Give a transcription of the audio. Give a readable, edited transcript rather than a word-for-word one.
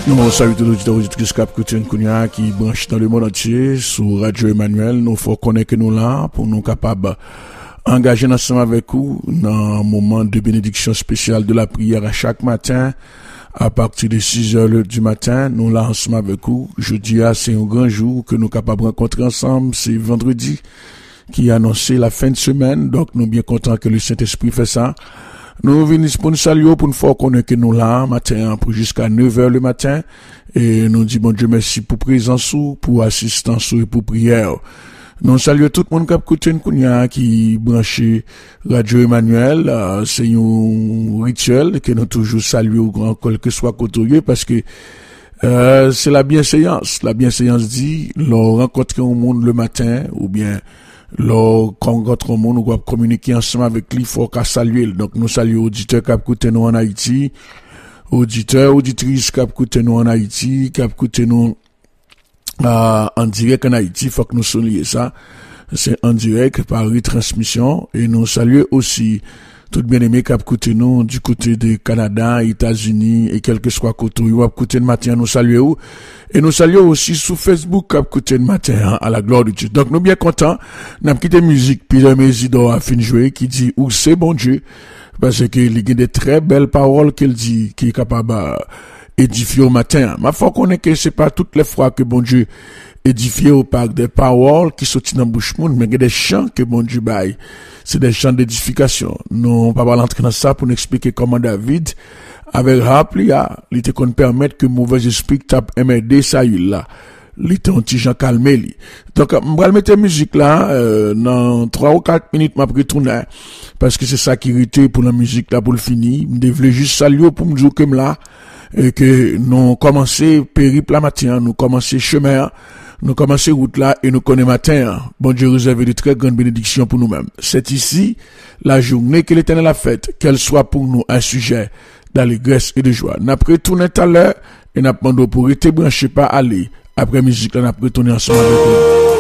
Nous saluons tous les auditeurs et auditrices qui branchent dans le monde entier sur Radio Emmanuel. Nous faut connaître que nous là pour nous capables engager ensemble avec vous dans un moment de bénédiction spéciale de la prière à chaque matin à partir de 6h du matin. Nous là ensemble avec vous. Jeudi, c'est un grand jour que nous capables de rencontrer ensemble. C'est vendredi qui a annoncé la fin de semaine. Donc nous bien contents que le Saint-Esprit fait ça. Nous venons pour nous saluer, pour nous faire connaître que nous là, matin, pour jusqu'à 9h le matin. Et nous disons, bon Dieu, merci pour présence, pour assistance et pour prière. Nous saluons tout le monde qui a écouté qui branché Radio Emmanuel. C'est un rituel que nous toujours saluons, quel que soit côté, parce que c'est la bienséance. La bienséance dit, l'on rencontre un monde le matin, ou bien quand notre monde, nous doit communiquer ensemble avec lui, il faut qu'à saluer. Donc, nous saluons auditeurs qui écoutent nous en Haïti, auditeurs, auditrices qui écoutent nous en Haïti, qui écoutent nous, en direct en Haïti, il faut que nous soulignions ça. C'est en direct par retransmission. Et nous saluons aussi tout bien-aimé qui écoutent nous du côté de Canada, États-Unis et quel que soit côté où écouter le matin, nous saluons. Et nous saluons aussi sur Facebook qui écouter le matin à la gloire de Dieu. Donc nous bien contents, nous avons quitté musique, puis le Mésidor a fini jouer qui dit où c'est bon Dieu, parce qu'il y a des très belles paroles qu'il dit, qui est capable d'édifier au matin. Ma foi connaît que c'est pas toutes les fois que bon Dieu édifié au parc des paroles qui sortent dans bouche monde, mais il y a des chants que bon Dieu baille. C'est des chants d'édification. Nous, pas rentrer dans ça pour nous expliquer comment David, avec rappel, il était qu'on permettre que mauvais esprit tape MRD, ça, il là. Il était un petit Jean calmé, lui. Donc, je vais mettre la musique là, dans 3 ou 4 minutes, m'a retourner. Parce que c'est ça qui irrite pour la musique là, pour le finir. Je voulais juste saluer pour me dire comme là, et que nous commençons périple la matin, nous commençons chemin, nous commençons route là et nous connaissons matin. Bon Dieu réserve de très grandes bénédictions pour nous-mêmes. C'est ici la journée que l'Éternel a faite, qu'elle soit pour nous un sujet d'allégresse et de joie. Nous avons retourné tout à l'heure et nous avons demandé pour être branché pas aller. Après musique, nous avons retourné ensemble avec nous.